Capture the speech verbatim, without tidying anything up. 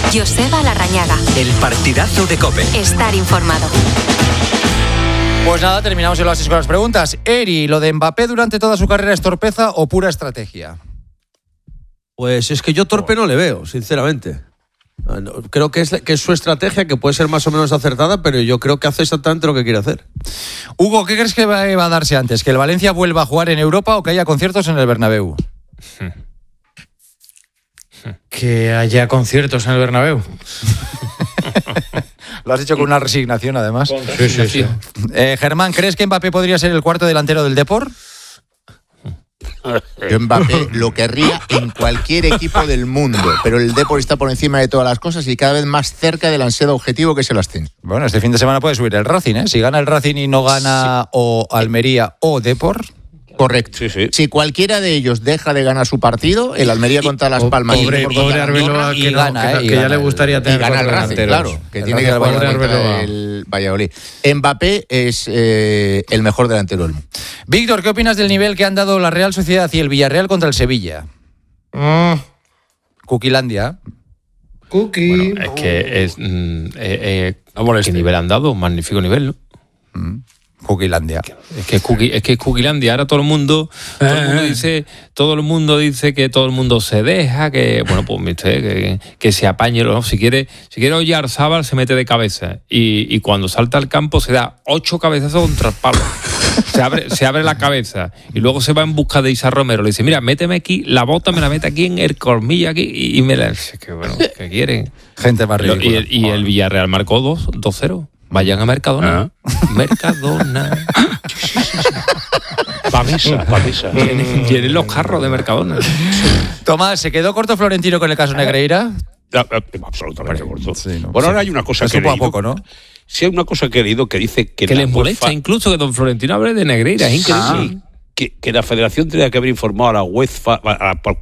Joseba Larrañaga. El partidazo de COPE. Estar informado. Pues nada, terminamos el oasis con las preguntas. Eri, ¿lo de Mbappé durante toda su carrera es torpeza o pura estrategia? Pues es que yo torpe no le veo, sinceramente. Creo que es, que es su estrategia, que puede ser más o menos acertada, pero yo creo que hace exactamente lo que quiere hacer. Hugo, ¿qué crees que va a darse antes? ¿Que el Valencia vuelva a jugar en Europa o que haya conciertos en el Bernabéu? Que haya conciertos en el Bernabéu. Lo has dicho con una resignación, además. Sí, sí, sí. Eh, Germán, ¿crees que Mbappé podría ser el cuarto delantero del Depor? Yo Mbappé lo querría en cualquier equipo del mundo, pero el Depor está por encima de todas las cosas y cada vez más cerca del ansiado objetivo que es el ascenso. Bueno, este fin de semana puede subir el Racing, ¿eh? Si gana el Racing y no gana sí. o Almería o Depor. Correcto. Sí, sí. Si cualquiera de ellos deja de ganar su partido, el Almería contra Las Palmas pobre, y pobre Arbeloa, que, no, gana, que, eh, que ya gana, le gustaría tener y gana el Racing, claro, que el tiene que jugar contra el Valladolid. Mbappé es eh, el mejor delantero del mundo. Víctor, ¿qué opinas del nivel que han dado la Real Sociedad y el Villarreal contra el Sevilla? Mm. Cuquilandia. Cookie. Bueno, es que es mm, eh, eh, ¿qué nivel han dado? Un magnífico nivel, ¿no? Mm. Cuquilandia. Es que es Cookie, es que es Cuquilandia. Ahora todo el mundo, todo el mundo dice, todo el mundo dice que todo el mundo se deja, que bueno, pues usted, que, que se apañe, ¿no? Si quiere, si quiere Oyarzábal se mete de cabeza y, y cuando salta al campo se da ocho cabezazos contra el palo. Se abre, se abre la cabeza y luego se va en busca de Isa Romero. Le dice, mira, méteme aquí, la bota me la mete aquí en el colmillo aquí y, y me la... Que bueno, ¿qué quieren? Gente más ridícula. Y el, y el Villarreal marcó dos cero. Vayan a Mercadona. ¿Ah? Mercadona. Pa' misa, pa' misa. Tienen, tienen los carros de Mercadona. Tomás, ¿se quedó corto Florentino con el caso Negreira? Absolutamente corto. Sí, no, bueno, sí. ahora hay una cosa Eso que he leído, poco a poco, ¿no? Sí, hay una cosa que he leído que dice que... Que les molesta UEFA, incluso que don Florentino hable de Negreira. Es increíble. Sí, que, que la Federación tenía que haber informado a la UEFA, a la